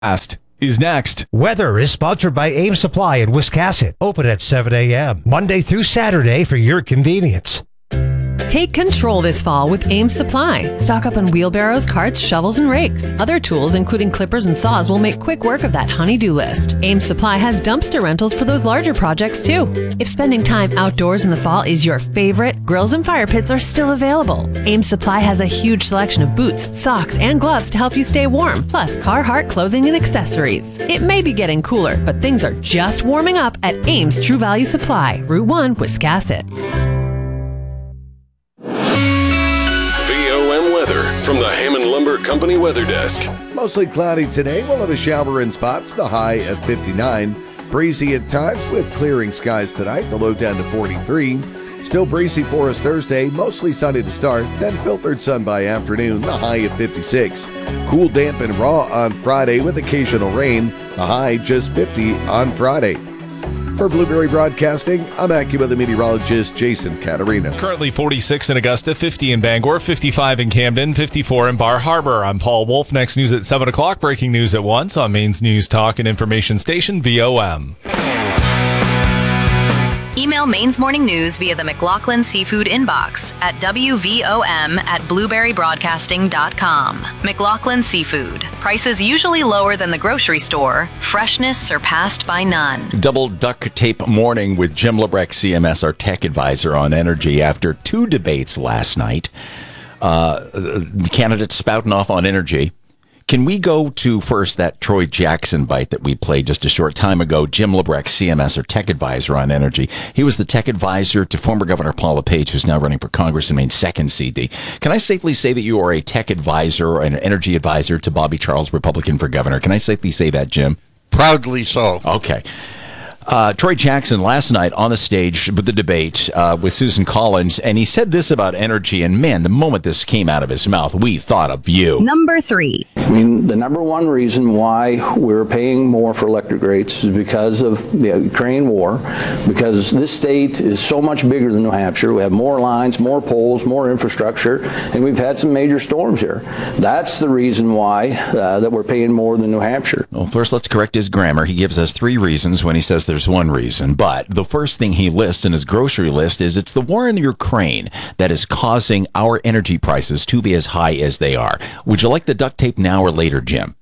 is next. Weather is sponsored by Ames Supply in Wiscasset. Open at 7 a.m. Monday through Saturday for your convenience. Take control this fall with Ames Supply. Stock up on wheelbarrows, carts, shovels, and rakes. Other tools, including clippers and saws, will make quick work of that honey-do list. Ames Supply has dumpster rentals for those larger projects, too. If spending time outdoors in the fall is your favorite, grills and fire pits are still available. Ames Supply has a huge selection of boots, socks, and gloves to help you stay warm, plus Carhartt clothing and accessories. It may be getting cooler, but things are just warming up at Ames True Value Supply, Route 1, Wiscasset. From the Hammond Lumber Company Weather Desk. Mostly cloudy today. We'll have a shower in spots, the high at 59. Breezy at times with clearing skies tonight, the low down to 43. Still breezy for us Thursday, mostly sunny to start, then filtered sun by afternoon, the high at 56. Cool, damp, and raw on Friday with occasional rain, the high just 50 on Friday. For Blueberry Broadcasting, I'm AccuWeather meteorologist Jason Catarina. Currently 46 in Augusta, 50 in Bangor, 55 in Camden, 54 in Bar Harbor. I'm Paul Wolf. Next news at 7 o'clock. Breaking news at once on Maine's News Talk and Information Station, VOM. Email Maine's Morning News via the McLaughlin Seafood inbox at wvom@blueberrybroadcasting.com. McLaughlin Seafood. Prices usually lower than the grocery store. Freshness surpassed by none. Double duct tape morning with Jim Lebrecht, CMS, our tech advisor on energy. After two debates last night, candidates spouting off on energy. Can we go to first that Troy Jackson bite that we played just a short time ago? Jim Lebrecht, CMS, our tech advisor on energy. He was the tech advisor to former Governor Paul LePage, who's now running for Congress in Maine's 2nd CD. Can I safely say that you are a tech advisor or an energy advisor to Bobby Charles, Republican for governor? Can I safely say that, Jim? Proudly so. Okay. Troy Jackson last night on the stage with the debate with Susan Collins, and he said this about energy, and man, the moment this came out of his mouth, we thought of you. Number 3. I mean, the number one reason why we're paying more for electric rates is because of the Ukraine war, because this state is so much bigger than New Hampshire. We have more lines, more poles, more infrastructure, and we've had some major storms here. That's the reason why that we're paying more than New Hampshire. Well, first, let's correct his grammar. He gives us 3 reasons when he says there's one reason, but the first thing he lists in his grocery list is it's the war in Ukraine that is causing our energy prices to be as high as they are. Would you like the duct tape now or later, Jim?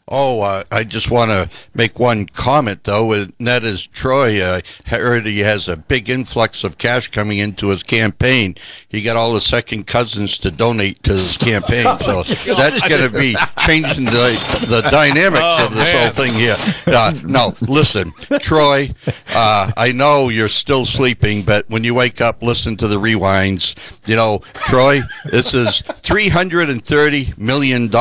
I just want to make one comment, though, and that is Troy. I heard he has a big influx of cash coming into his campaign. He got all his second cousins to donate to his campaign, so that's going to be changing the dynamics of this whole thing here. No, listen, Troy, I know you're still sleeping, but when you wake up, listen to the rewinds. You know, Troy, this is $330 million.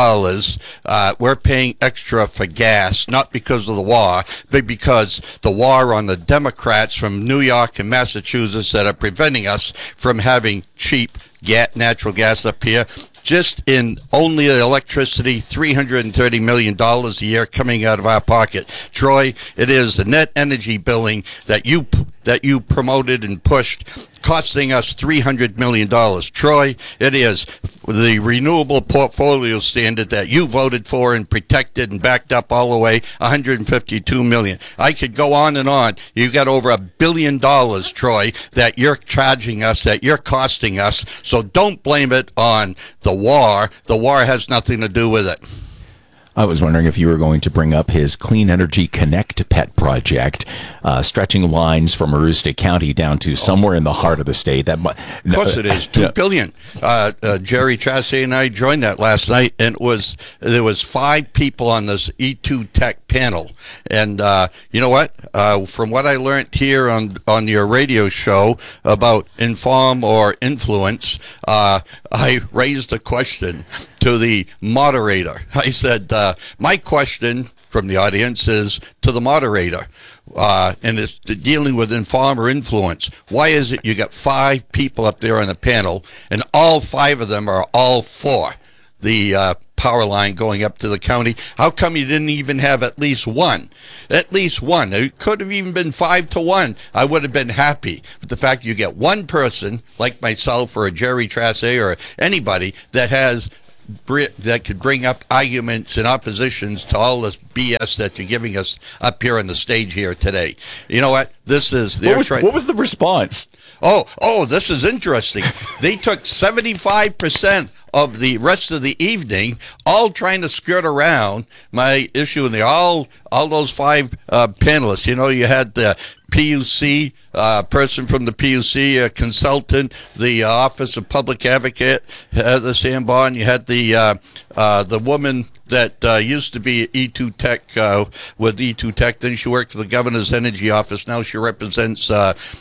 We're paying extra for gas, not because of the war, but because the war on the Democrats from New York and Massachusetts that are preventing us from having cheap natural gas up here. Just in only electricity, $330 million a year coming out of our pocket. Troy, it is the net energy billing that you promoted and pushed, costing us $300 million. Troy, it is the renewable portfolio standard that you voted for and protected and backed up all the way, $152 million. I could go on and on. You got over $1 billion, Troy, that you're charging us, that you're costing us. So don't blame it on the war. The war has nothing to do with it. I was wondering if you were going to bring up his Clean Energy Connect pet project, stretching lines from Aroostook County down to somewhere in the heart of the state. Of course it is. $2 billion. Jerry Tracy and I joined that last night, and there was 5 people on this E2 Tech panel. And you know what? From what I learned here on your radio show about inform or influence, I raised a question to the moderator. I said, my question from the audience is to the moderator, and it's dealing with inform or influence. Why is it you got 5 people up there on the panel, and all 5 of them are all for the power line going up to the county? How come you didn't even have at least one? At least one. It could have even been 5-1. I would have been happy. But the fact you get one person, like myself or a Jerry Tracy or anybody, that has bring up arguments and oppositions to all this BS that you're giving us up here on the stage here today. You know what? This is what was the response? Oh, this is interesting. They took 75% of the rest of the evening, all trying to skirt around my issue, and all those 5 panelists. You know, you had the PUC person from the PUC, a consultant, the Office of Public Advocate, the Sam Bond. You had the woman that used to be E2 Tech with E2 Tech. Then she worked for the Governor's Energy Office. Now she represents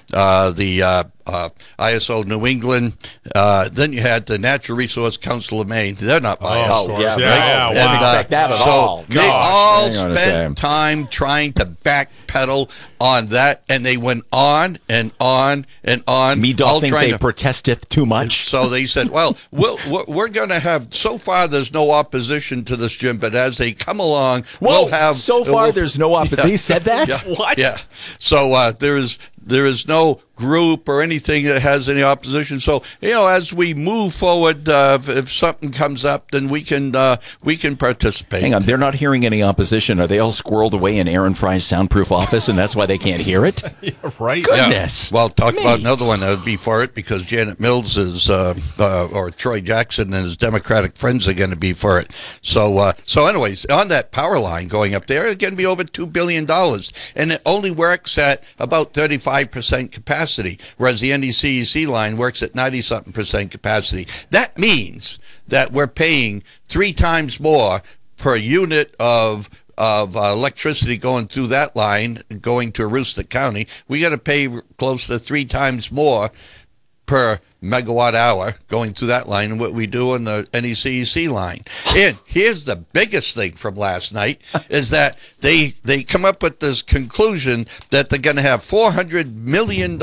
the ISO New England. Then you had the Natural Resource Council of Maine. They're not biased. Yeah, right? wow. Didn't expect that at all. They all spent time trying to backpedal on that, and they went on and on and on. Me don't think they protesteth too much. So they said, well, we're going to have, so far there's no opposition to this, Jim, but as they come along, we'll have... So far there's no opposition. Yeah, he said that? Yeah, What? Yeah. So there is no group or anything that has any opposition. So, you know, as we move forward, if something comes up, then we can participate. Hang on, they're not hearing any opposition. Are they all squirreled away in Aaron Fry's soundproof office, and that's why they can't hear it? Yeah, right. Goodness. Yeah. Well, talk about another one that would be for it, because Janet Mills is, or Troy Jackson and his Democratic friends are going to be for it. So anyways, on that power line going up there, it's going to be over $2 billion, and it only works at about 35% capacity, whereas the NECEC line works at 90-something% capacity. That means that we're paying 3 times more per unit of electricity going through that line, going to Aroostook County. We got to pay close to 3 times more per megawatt hour going through that line than what we do on the NECEC line. And here's the biggest thing from last night is that they come up with this conclusion that they're going to have $400 million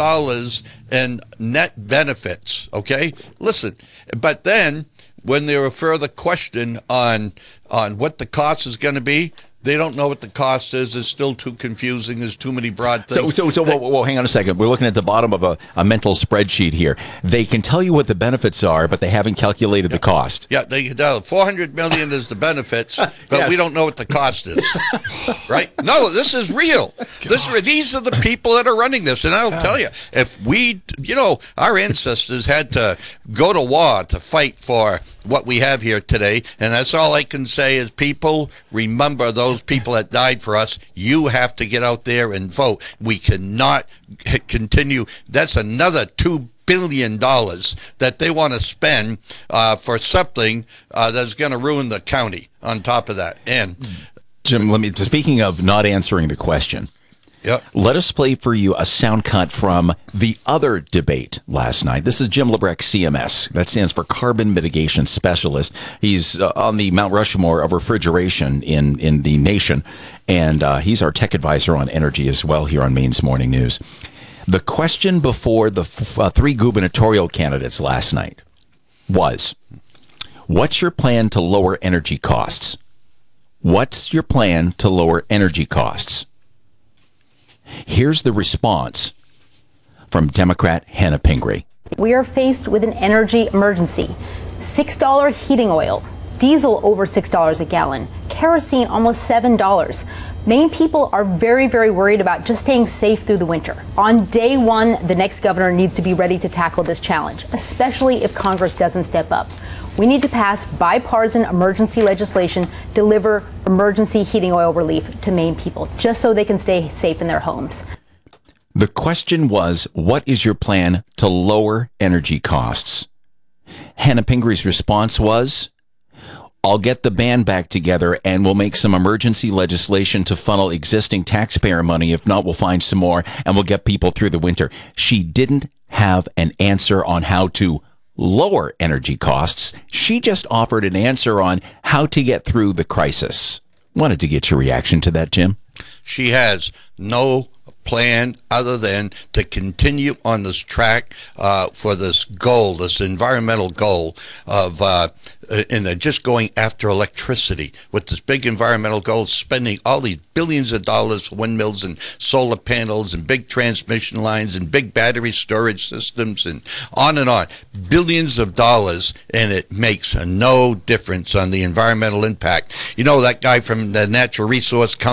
in net benefits. Okay? Listen, but then when there were further question on what the cost is going to be, they don't know what the cost is. It's still too confusing. There's too many broad things. So whoa, hang on a second. We're looking at the bottom of a mental spreadsheet here. They can tell you what the benefits are, but they haven't calculated the cost. Yeah, they can tell. $400 million is the benefits, but Yes. we don't know what the cost is. Right? No, this is real. These are the people that are running this. And I'll tell you, if our ancestors had to go to war to fight for what we have here today, and that's all I can say is, people, remember those people that died for us. You have to get out there and vote. We cannot continue. That's another $2 billion that they want to spend for something that's going to ruin the county on top of that. And Jim, speaking of not answering the question, yep. Let us play for you a sound cut from the other debate last night. This is Jim Lebrecht, CMS. That stands for Carbon Mitigation Specialist. He's on the Mount Rushmore of refrigeration in the nation, and he's our tech advisor on energy as well here on Maine's Morning News. The question before the 3 gubernatorial candidates last night was, what's your plan to lower energy costs? What's your plan to lower energy costs? Here's the response from Democrat Hannah Pingree. We are faced with an energy emergency. $6 heating oil, diesel over $6 a gallon, kerosene almost $7. Maine people are very, very worried about just staying safe through the winter. On day one, the next governor needs to be ready to tackle this challenge, especially if Congress doesn't step up. We need to pass bipartisan emergency legislation, deliver emergency heating oil relief to Maine people, just so they can stay safe in their homes. The question was, what is your plan to lower energy costs? Hannah Pingree's response was, I'll get the band back together and we'll make some emergency legislation to funnel existing taxpayer money. If not, we'll find some more and we'll get people through the winter. She didn't have an answer on how to lower energy costs. She just offered an answer on how to get through the crisis. Wanted to get your reaction to that, Jim. She has no plan other than to continue on this track for this goal, this environmental goal of and they're just going after electricity with this big environmental goal, spending all these billions of dollars for windmills and solar panels and big transmission lines and big battery storage systems and on, billions of dollars, and it makes no difference on the environmental impact. You know, that guy from the Natural Resource Council